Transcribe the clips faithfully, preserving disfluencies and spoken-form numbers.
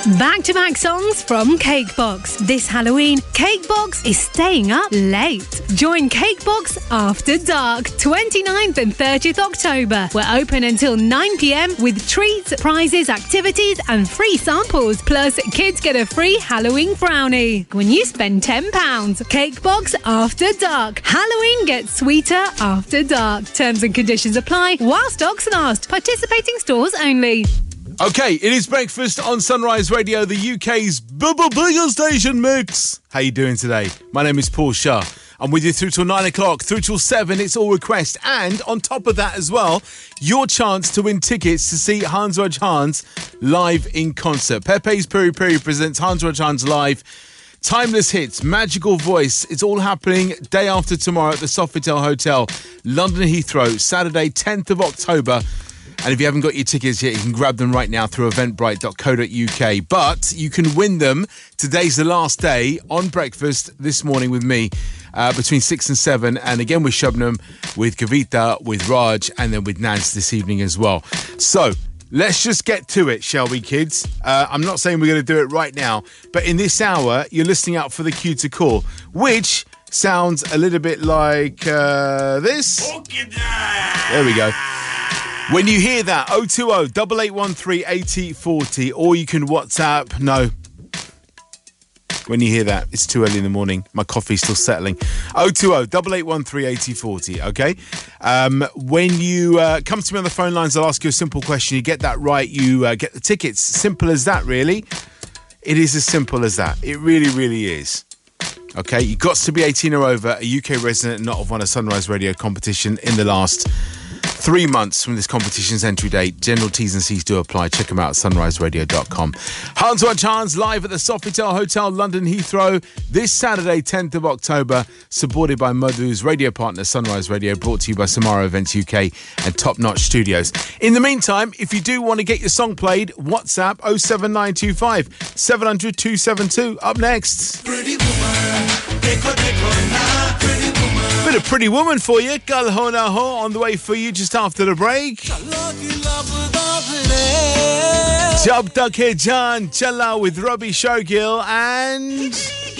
Back-to-back songs from Cakebox. This Halloween, Cakebox is staying up late. Join Cakebox After Dark, twenty-ninth and thirtieth October. We're open until nine p.m. with treats, prizes, activities and free samples. Plus, kids get a free Halloween brownie when you spend ten pounds. Cakebox After Dark. Halloween gets sweeter after dark. Terms and conditions apply while stocks last. Participating stores only. Okay, it is breakfast on Sunrise Radio, the U K's biggest station mix. How you doing today? My name is Paul Shah. I'm with you through till nine o'clock, through till seven. It's all request. And on top of that as well, your chance to win tickets to see Hans Raj Hans live in concert. Pepe's Peri Peri presents Hans Raj Hans live. Timeless hits, magical voice. It's all happening day after tomorrow at the Sofitel Hotel, London Heathrow, Saturday, tenth of October. And if you haven't got your tickets yet, you can grab them right now through eventbrite dot co dot uk. But you can win them. Today's the last day on breakfast this morning with me uh, between six and seven. And again with Shubnam, with Kavita, with Raj, and then with Nance this evening as well. So let's just get to it, shall we, kids? Uh, I'm not saying we're going to do it right now, but in this hour, you're listening out for the cue to call, which sounds a little bit like uh, this. There we go. When you hear that, oh two oh, eight eight one three, eight oh four oh, or you can WhatsApp. No. When you hear that, it's too early in the morning. My coffee's still settling. oh two oh, eight eight one three, eight oh four oh, okay? Um, when you uh, come to me on the phone lines, I'll ask you a simple question. You get that right, you uh, get the tickets. Simple as that, really. It is as simple as that. It really, really is. Okay, you've got to be eighteen or over, a U K resident and not have won a Sunrise Radio competition in the last three months from this competition's entry date. General T's and C's do apply. Check them out at sunrise radio dot com. Hans Raj Hans live at the Sofitel Hotel, London Heathrow, this Saturday, tenth of October, supported by Madhu's radio partner, Sunrise Radio, brought to you by Samara Events U K and Top Notch Studios. In the meantime, if you do want to get your song played, WhatsApp oh seven nine two five, seven hundred, two seven two. Up next. Pretty woman, dekho, dekho na, pretty woman. Bit of Pretty Woman for you. Kal Ho Na Ho on the way for you just after the break. Jab Tak Hai Jaan Chala with Robbie Showgill and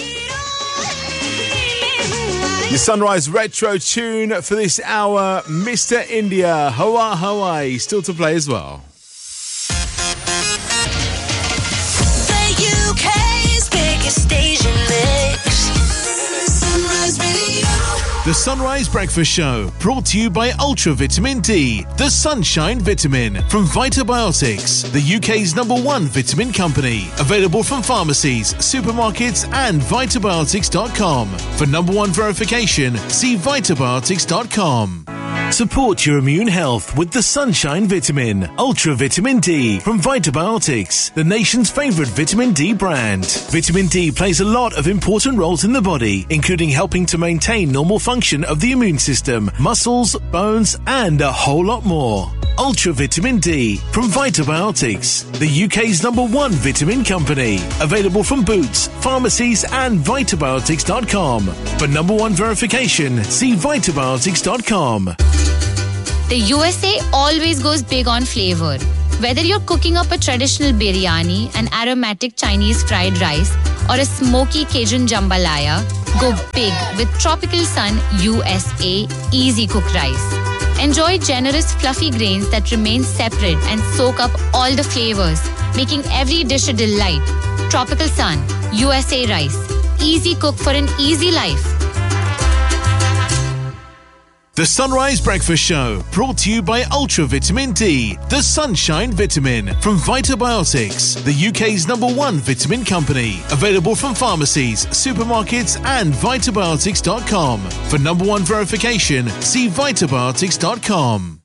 your Sunrise Retro tune for this hour, Mister India, Hoa Hawaii, still to play as well. The U K's biggest station mix. Sunrise Radio. The Sunrise Breakfast Show, brought to you by Ultra Vitamin D, the Sunshine Vitamin from Vitabiotics, the U K's number one vitamin company. Available from pharmacies, supermarkets and vitabiotics dot com. For number one verification, see vitabiotics dot com. Support your immune health with the Sunshine Vitamin, Ultra Vitamin D from Vitabiotics, the nation's favourite vitamin D brand. Vitamin D plays a lot of important roles in the body, including helping to maintain normal function of the immune system, muscles, bones, and a whole lot more. Ultra Vitamin D from Vitabiotics, the U K's number one vitamin company. Available from Boots, pharmacies, and vitabiotics dot com. For number one verification, see vitabiotics dot com. The U S A always goes big on flavor. Whether you're cooking up a traditional biryani, an aromatic Chinese fried rice, or a smoky Cajun jambalaya, go big with Tropical Sun U S A Easy Cook Rice. Enjoy generous fluffy grains that remain separate and soak up all the flavors, making every dish a delight. Tropical Sun U S A Rice. Easy cook for an easy life. The Sunrise Breakfast Show, brought to you by Ultra Vitamin D, the Sunshine Vitamin from Vitabiotics, the U K's number one vitamin company. Available from pharmacies, supermarkets and vitabiotics dot com. For number one verification, see vitabiotics dot com.